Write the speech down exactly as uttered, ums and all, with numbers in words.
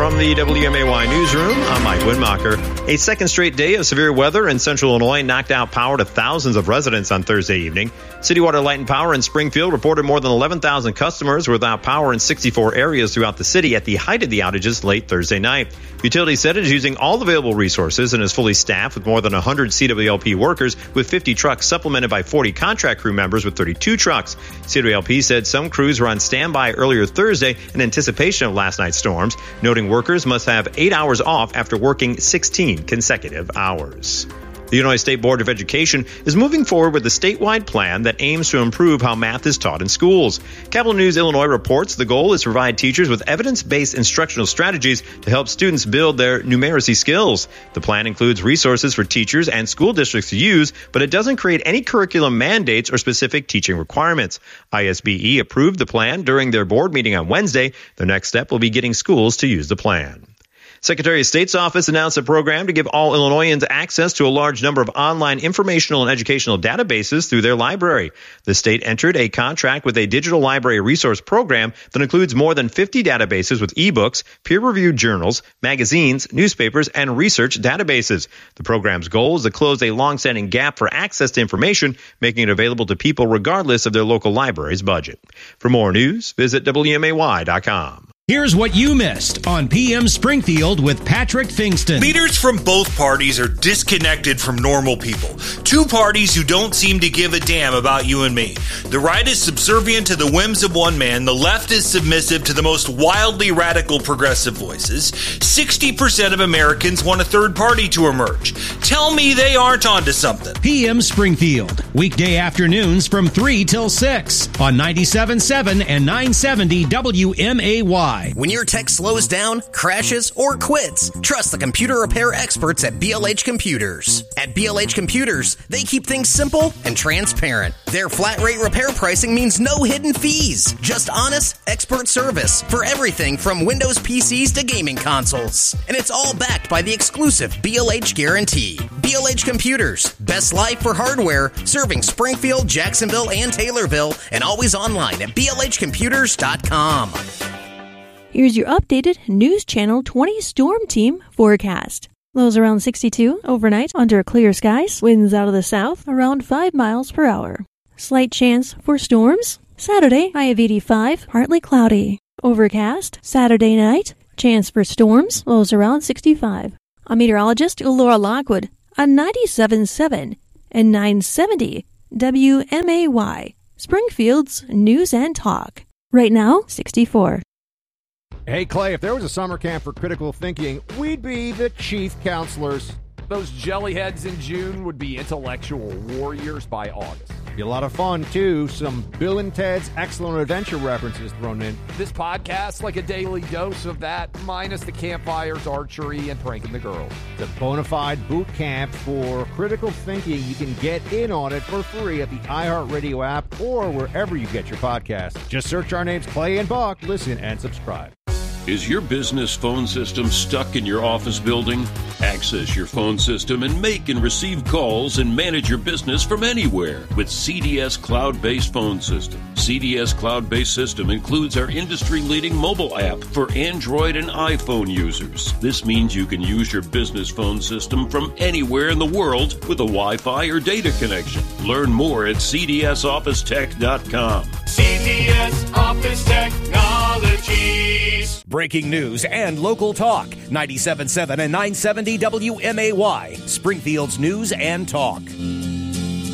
From the W M A Y newsroom, I'm Mike Winmacher. A second straight day of severe weather in central Illinois knocked out power to thousands of residents on Thursday evening. City Water, Light and Power in Springfield reported more than eleven thousand customers were without power in sixty-four areas throughout the city at the height of the outages late Thursday night. Utility said it is using all available resources and is fully staffed with more than one hundred C W L P workers with fifty trucks supplemented by forty contract crew members with thirty-two trucks. C W L P said some crews were on standby earlier Thursday in anticipation of last night's storms, noting workers must have eight hours off after working sixteen consecutive hours. The Illinois State Board of Education is moving forward with a statewide plan that aims to improve how math is taught in schools. Capital News Illinois reports the goal is to provide teachers with evidence-based instructional strategies to help students build their numeracy skills. The plan includes resources for teachers and school districts to use, but it doesn't create any curriculum mandates or specific teaching requirements. I S B E approved the plan during their board meeting on Wednesday. The next step will be getting schools to use the plan. Secretary of State's office announced a program to give all Illinoisans access to a large number of online informational and educational databases through their library. The state entered a contract with a digital library resource program that includes more than fifty databases with ebooks, peer-reviewed journals, magazines, newspapers, and research databases. The program's goal is to close a long-standing gap for access to information, making it available to people regardless of their local library's budget. For more news, visit W M A Y dot com. Here's what you missed on P M Springfield with Patrick Fingston. Leaders from both parties are disconnected from normal people. Two parties who don't seem to give a damn about you and me. The right is subservient to the whims of one man. The left is submissive to the most wildly radical progressive voices. sixty percent of Americans want a third party to emerge. Tell me they aren't onto something. P M Springfield, weekday afternoons from three till six on ninety-seven point seven and nine seventy W M A Y. When your tech slows down, crashes, or quits, trust the computer repair experts at B L H Computers. At B L H Computers, they keep things simple and transparent. Their flat rate repair pricing means no hidden fees, just honest, expert service for everything from Windows P Cs to gaming consoles. And it's all backed by the exclusive B L H guarantee. B L H Computers, best life for hardware, serving Springfield, Jacksonville, and Taylorville, and always online at B L H computers dot com. Here's your updated News Channel twenty Storm Team forecast. Lows around sixty-two overnight under clear skies. Winds out of the south around five miles per hour. Slight chance for storms. Saturday, high of eighty-five, partly cloudy. Overcast. Saturday night, chance for storms. Lows around sixty-five. I'm meteorologist Laura Lockwood on ninety-seven point seven and nine seventy W M A Y, Springfield's News and Talk. Right now, sixty-four. Hey, Clay, if there was a summer camp for critical thinking, we'd be the chief counselors. Those jellyheads in June would be intellectual warriors by August. Be a lot of fun, too. Some Bill and Ted's Excellent Adventure references thrown in. This podcast, like a daily dose of that, minus the campfires, archery, and pranking the girls. The bona fide boot camp for critical thinking. You can get in on it for free at the iHeartRadio app or wherever you get your podcasts. Just search our names, Clay and Buck. Listen and subscribe. Is your business phone system stuck in your office building? Access your phone system and make and receive calls and manage your business from anywhere with C D S Cloud-Based Phone System. C D S Cloud-Based System includes our industry-leading mobile app for Android and iPhone users. This means you can use your business phone system from anywhere in the world with a Wi-Fi or data connection. Learn more at C D S office tech dot com. C D S Office Technologies. Breaking news and local talk. ninety-seven point seven and nine seventy W M A Y, Springfield's News and Talk.